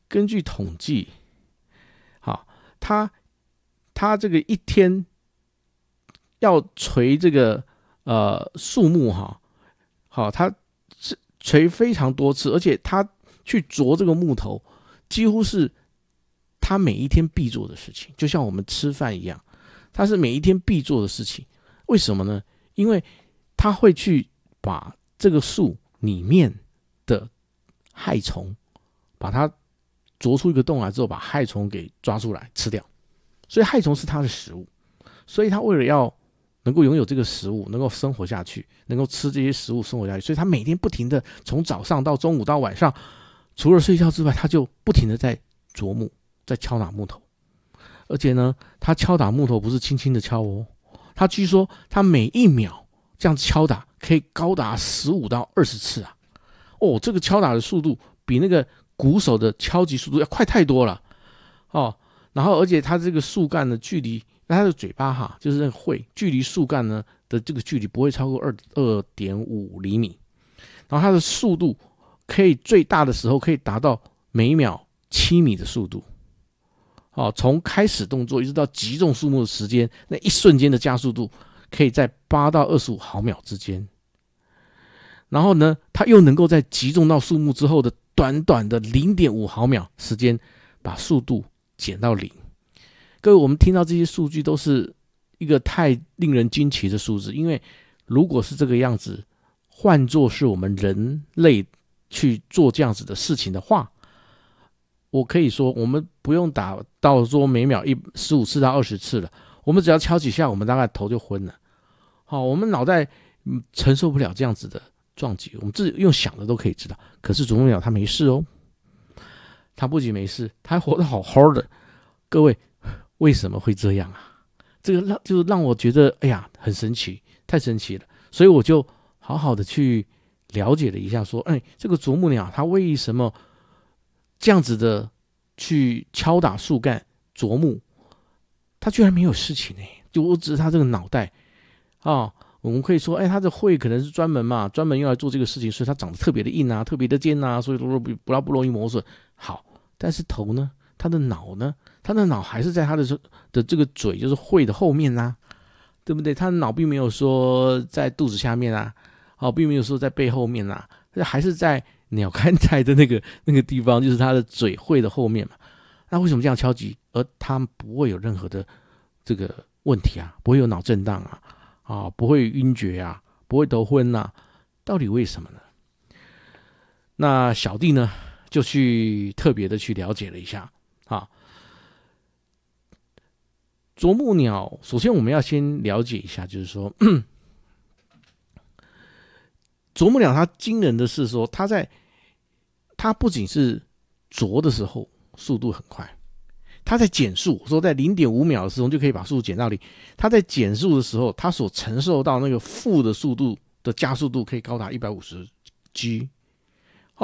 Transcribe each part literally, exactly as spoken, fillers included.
根据统计，好，它它这个一天要锤这个呃树木哈，好，它是锤非常多次，而且它去啄这个木头，几乎是他每一天必做的事情，就像我们吃饭一样，它是每一天必做的事情。为什么呢？因为他会去把这个树里面的害虫，把它啄出一个洞来之后，把害虫给抓出来吃掉。所以害虫是它的食物，所以他为了要能够拥有这个食物，能够生活下去，能够吃这些食物生活下去，所以他每天不停的从早上到中午到晚上，除了睡觉之外，他就不停的在啄木，在敲打木头。而且呢，他敲打木头不是轻轻的敲哦，他据说他每一秒这样敲打可以高达十五到二十次啊！哦，这个敲打的速度比那个鼓手的敲击速度要快太多了哦。然后，而且他这个树干的距离，他的嘴巴哈，就是那个喙，距离树干呢的这个距离不会超过二二点五厘米。然后它的速度可以最大的时候可以达到每秒七米的速度。哦，从开始动作一直到击中树木的时间，那一瞬间的加速度可以在八到二十五毫秒之间。然后呢，它又能够在击中到树木之后的短短的零点五毫秒时间，把速度减到零。各位，我们听到这些数据都是一个太令人惊奇的数字，因为如果是这个样子，换作是我们人类去做这样子的事情的话，我可以说我们不用打到说每秒一十五次到二十次了，我们只要敲几下，我们大概头就昏了。好，我们脑袋承受不了这样子的撞击，我们自己用想的都可以知道。可是啄木鸟它没事哦，它不仅没事，它还活得好好的。各位，为什么会这样啊？这个让就是让我觉得，哎呀，很神奇，太神奇了。所以我就好好的去了解了一下，说，哎，这个啄木鸟它为什么这样子的去敲打树干啄木，它居然没有事情呢？就我只是它这个脑袋啊，我们可以说，哎，它的喙可能是专门嘛，专门用来做这个事情，所以它长得特别的硬啊，特别的尖啊，所以不不不容易磨损。好，但是头呢？它的脑呢？它的脑还是在它的的这个嘴，就是喙的后面啊，对不对？它的脑并没有说在肚子下面啊，哦，并没有说在背后面啊，还是在鸟瞰台的那个那个地方，就是它的嘴喙的后面嘛。那为什么这样敲击，而它不会有任何的这个问题啊？不会有脑震荡啊？啊，不会晕厥啊？不会头昏啊？到底为什么呢？那小弟呢，就去特别的去了解了一下啊。啄木鸟，首先我们要先了解一下，就是说，啄木鸟它惊人的是说，它在它不仅是啄的时候速度很快，它在减速，说在 零点五秒的时候就可以把速度减到零。它在减速的时候，它所承受到那个负的速度的加速度可以高达 一百五十 G。哦 ,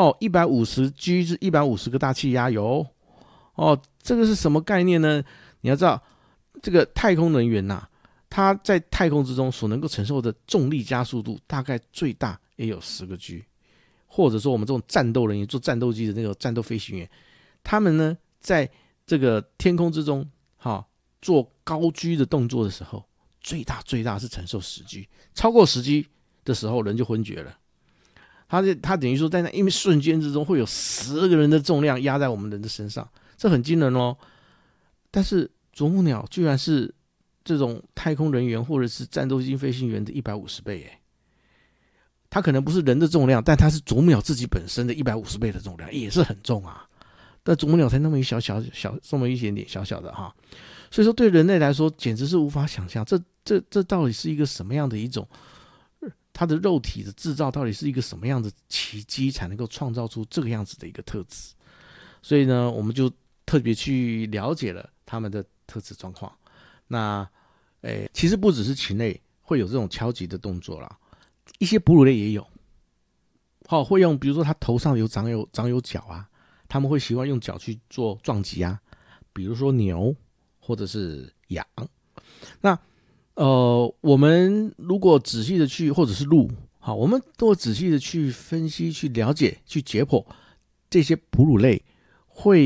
一百五十 G 是一百五十个大气压油。哦，这个是什么概念呢？你要知道，这个太空人员呐、啊，他在太空之中所能够承受的重力加速度，大概最大也有十个 G。或者说我们这种战斗人员做战斗机的那个战斗飞行员，他们呢在这个天空之中，哈、哦，做高居的动作的时候，最大最大是承受十 G， 超过十 G 的时候人就昏厥了。他他等于说在那一瞬间之中会有十个人的重量压在我们人的身上，这很惊人哦。但是啄木鸟居然是这种太空人员或者是战斗机飞行员的一百五十倍耶。它可能不是人的重量，但它是啄木鸟自己本身的一百五十倍的重量，也是很重啊。但啄木鸟才那么一小小小这么一点点小小的哈，所以说对人类来说简直是无法想象，这这这到底是一个什么样的一种，它的肉体的制造到底是一个什么样的奇迹，才能够创造出这个样子的一个特质。所以呢，我们就特别去了解了他们的特质状况。那诶，其实不只是禽类会有这种敲击的动作啦，一些哺乳类也有，好、哦、会用，比如说它头上有长有长有角啊，他们会习惯用脚去做撞击啊，比如说牛或者是羊。那呃，我们如果仔细的去，或者是鹿，好，我们都仔细的去分析、去了解、去解剖这些哺乳类会